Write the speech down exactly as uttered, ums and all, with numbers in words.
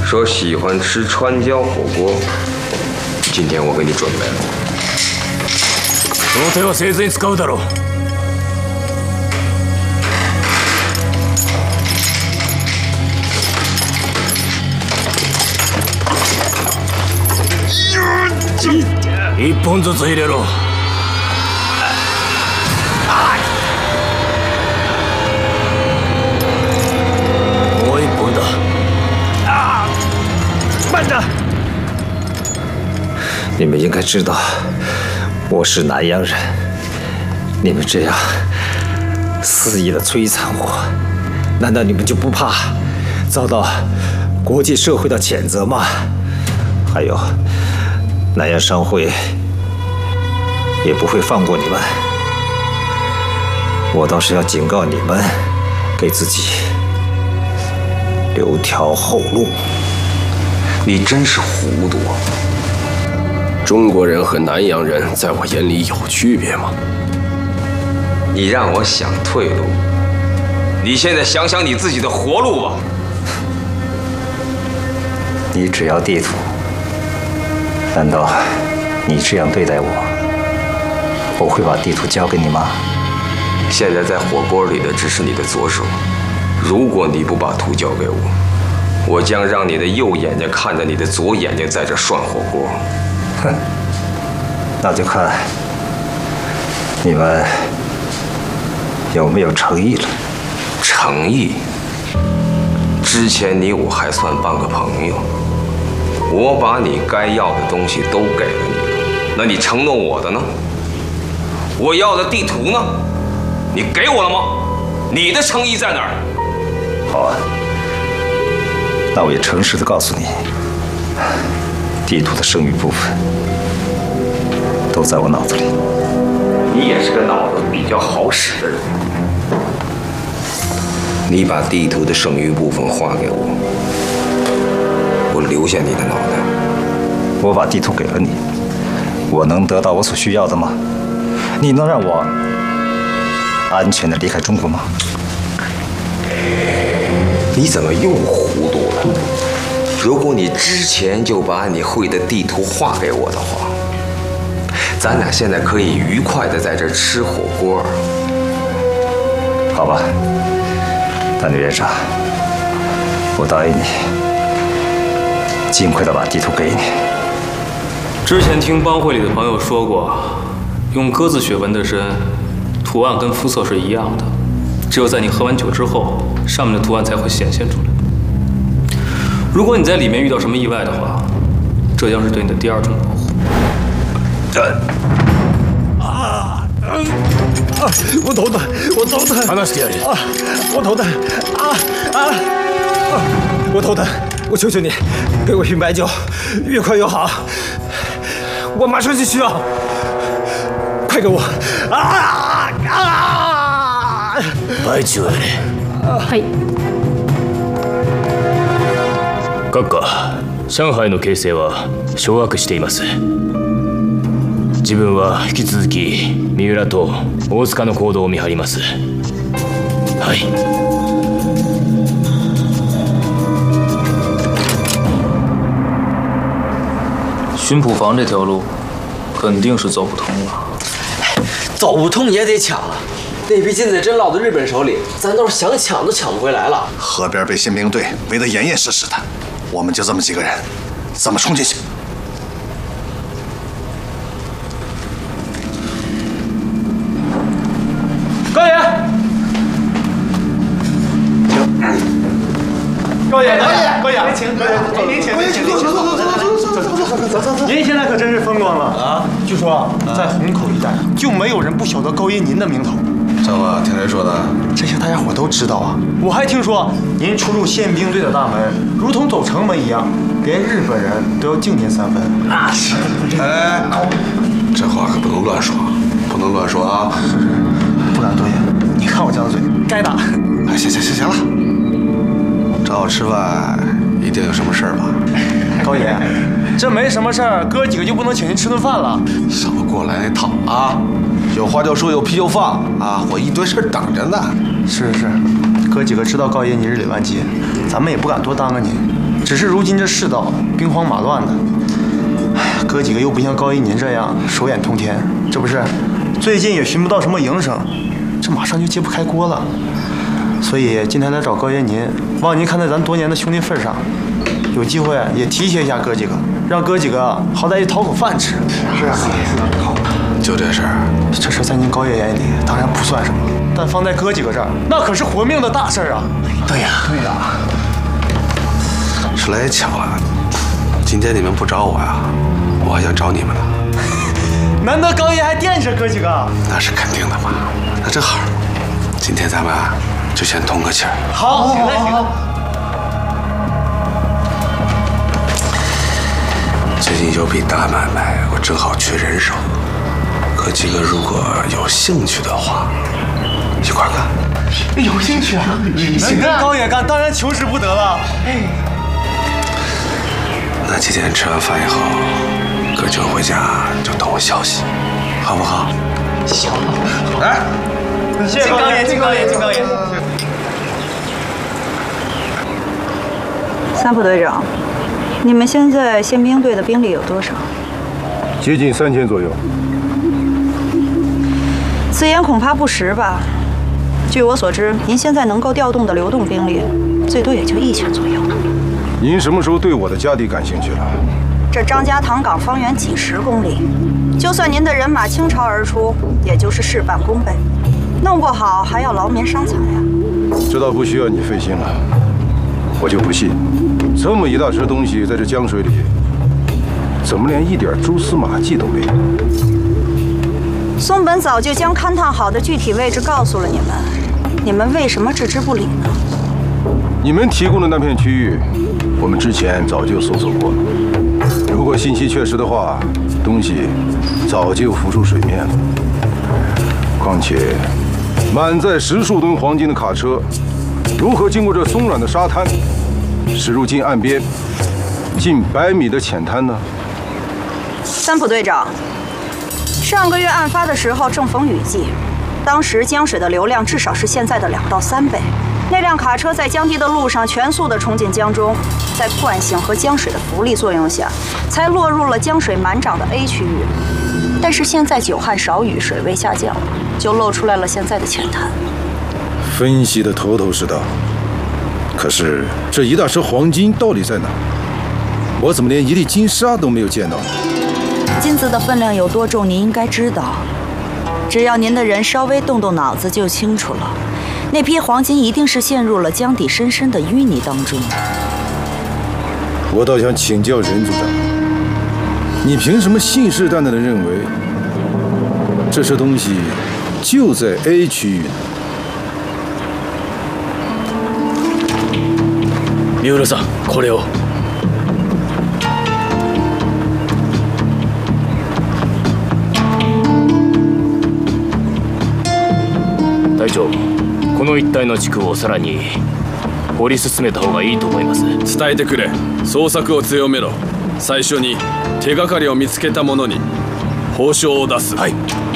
说喜欢吃川椒火锅，今天我给你准备了。 その手は生前使うだろう。一本ずつ入れろ。もう一本だ。啊！慢着！ 你们应该知道，我是南阳人。你们这样肆意的摧残我，难道你们就不怕遭到国际社会的谴责吗？还有，南阳商会也不会放过你们。我倒是要警告你们，给自己留条后路。 你真是糊涂啊！中国人和南洋人在我眼里有区别吗？你让我想退路，你现在想想你自己的活路吧。 你只要地图，难道你这样对待我，我会把地图交给你吗？ 现在在火锅里的只是你的左手，如果你不把图交给我，我将让你的右眼睛看着你的左眼睛在这涮火锅。 哼，那就看你们有没有诚意了。 诚意？之前你我还算半个朋友，我把你该要的东西都给了你了，那你承诺我的呢？我要的地图呢？你给我了吗？你的诚意在哪儿？ 好啊，那我也诚实的告诉你，地图的剩余部分都在我脑子里。 你也是个脑子比较好使的人。你把地图的剩余部分画给我，我留下你的脑袋。 我把地图给了你，我能得到我所需要的吗？你能让我安全的离开中国吗？ 你怎么又糊涂了？如果你之前就把你会的地图画给我的话，咱俩现在可以愉快的在这吃火锅。 好吧，但李院长，我答应你，尽快的把地图给你。 之前听帮会里的朋友说过，用鸽子血纹的针，图案跟肤色是一样的，只有在你喝完酒之后，上面的图案才会显现出来。如果你在里面遇到什么意外的话，这将是对你的第二重保护。 啊！嗯啊！我头疼，我头疼。話してやる。啊！我头疼。啊啊！啊！我头疼，我求求你，给我一瓶白酒，越快越好。我马上就需要，快给我！啊啊！白酒やね。 はい。 閣下、上海の形勢は掌握しています。自分は引き続き三浦と大塚の行動を見張ります。はい。 巡捕房这条路肯定是走不通了。 走不通也得抢啊！那批金子真落到日本手里，咱都是想抢都抢不回来了。 河边被宪兵队围得严严实实的，我们就这么几个人，怎么冲进去？ 高爷，高爷，高爷，高爷，您请，您请，您请，您请，走走走走走走走走走。您现在可真是风光了啊！据说在虹口一带就没有人不晓得高爷您的名头。 这话听谁说的？ 这些大家伙都知道啊。我还听说您出入宪兵队的大门，如同走城门一样，连日本人都要敬您三分。那是。 哎，这话可不能乱说，不能乱说啊！ 是是，不敢多言。你看我犟嘴，该打。 哎，行行行行了，找我吃饭一定有什么事儿吧？ 高爷，这没什么事儿，哥几个就不能请您吃顿饭了？ 少过来那套啊！有话就说，有屁就放啊！我一堆事等着呢。 是是，哥几个知道高爷你日理万机，咱们也不敢多耽搁您。 只是如今这世道兵荒马乱的，哎呀，哥几个又不像高爷您这样手眼通天，这不是？最近也寻不到什么营生，这马上就揭不开锅了。所以今天来找高爷您，望您看在咱多年的兄弟份上，有机会也提携一下哥几个，让哥几个好歹也讨口饭吃。是啊，好。 就这事儿， 这事在您高爷眼里当然不算什么，但放在哥几个这儿，那可是活命的大事啊！ 对呀， 对呀。 说来也巧啊，今天你们不找我呀，我还想找你们呢。 难得高爷还惦记着哥几个？ 那是肯定的嘛。那正好，今天咱们就先通个气儿。 好，行了行了。 最近有笔大买卖，我正好缺人手，哥几个如果有兴趣的话，一块干。 有兴趣啊？能跟高爷干，当然求之不得了。哎， 那今天吃完饭以后，哥就回家就等我消息，好不好？ 行。来，谢谢高爷，敬高爷，敬高爷。 三副队长，你们现在宪兵队的兵力有多少？ 接近三千左右。 此言恐怕不实吧？据我所知，您现在能够调动的流动兵力，最多也就一千左右。 您什么时候对我的家底感兴趣了？ 这张家塘港方圆几十公里，就算您的人马倾巢而出，也就是事半功倍，弄不好还要劳民伤财呀。 这倒不需要你费心了，我就不信，这么一大车东西在这江水里，怎么连一点蛛丝马迹都没有？ 松本早就将勘探好的具体位置告诉了你们，你们为什么置之不理呢？ 你们提供的那片区域，我们之前早就搜索过了。如果信息确实的话，东西早就浮出水面了。况且，满载十数吨黄金的卡车，如何经过这松软的沙滩，驶入近岸边近百米的浅滩呢？ 三副队长，上个月案发的时候正逢雨季，当时江水的流量至少是现在的两到三倍。那辆卡车在江堤的路上全速地冲进江中，在惯性和江水的浮力作用下，才落入了江水满涨的 A 区域。但是现在久旱少雨，水位下降，就露出来了现在的浅滩。 分析的头头是道，可是这一大车黄金到底在哪？我怎么连一粒金沙都没有见到？ 金子的分量有多重，您应该知道。只要您的人稍微动动脑子，就清楚了。那批黄金一定是陷入了江底深深的淤泥当中。 我倒想请教任组长，你凭什么信誓旦旦地认为这车东西就在 A 区域呢？ 三浦さん、これを。隊長。この一帯の地区をさらに掘り進めた方がいいと思います。 伝えてくれ。捜索を強めろ。最初に手がかりを見つけた者に報奨を出す。 はい。